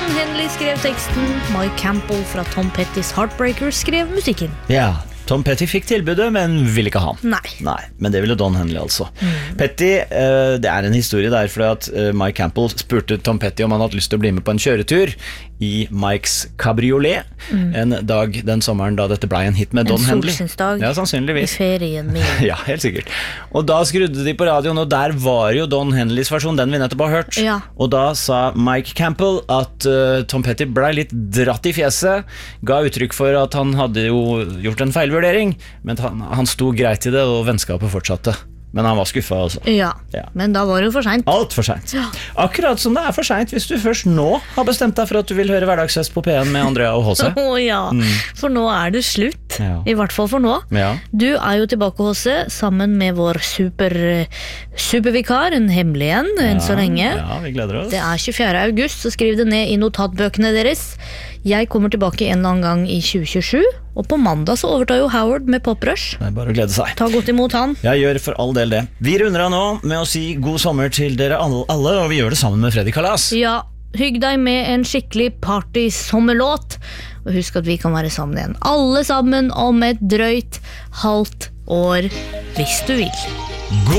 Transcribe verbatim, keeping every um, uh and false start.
Don Henley skrev teksten, Mike Campbell fra Tom Pettys Heartbreakers skrev musikken. Ja, Tom Petty fikk tilbudet, men ville ikke ha. Nei. Nei, men det ville Don Henley altså. Mm. Petty, uh, det er en historie der, fordi at uh, Mike Campbell spurte Tom Petty om han hadde lyst til å bli med på en kjøretur i Mikes Cabriolet, mm. en dag den sommeren da dette ble en hit med Don Henley. En solsynsdag. Ja, sannsynligvis. I ferien min. Ja, helt sikkert. Og da skrudde de på radioen, og der var jo Don Henleys versjon, den vi nettopp har hørt. Ja. Og da sa Mike Campbell at uh, Tom Petty ble litt dratt i fjeset, ga uttrykk for at han hadde jo gjort en feilvurdering, men han, han sto greit i det, og vennskapet fortsatte. Men han var skuffet altså. Ja, ja, men da var det jo for sent. Alt for sent. Ja. Akkurat som det er for sent hvis du først nå har bestemt deg for at du vil høre Hverdagsfest på P en med Andrea og H C. Å ja, mm. for nå er det slutt. Ja. I hvert fall for nå. Ja. Du er jo tilbake H C sammen med vår super, supervikar, en hemmelig en, ja, enn så lenge. Ja, vi gleder oss. Det er tjuefjerde august, så skriv det ned i notatbøkene deres. Jeg kommer tilbake en eller annen gang i tjue tjuesju, og på mandag så overtar jo Howard med Poprush. Det er bare å glede seg. Ta godt imot han. Jeg gjør for all del det. Vi runder av nå med å si god sommer til dere alle, og vi gjør det sammen med Freddy Kalas. Ja, hygg deg med en skikkelig party-sommerlåt, og husk at vi kan være sammen igjen. Alle sammen om et drøyt halvt år, hvis du vil. God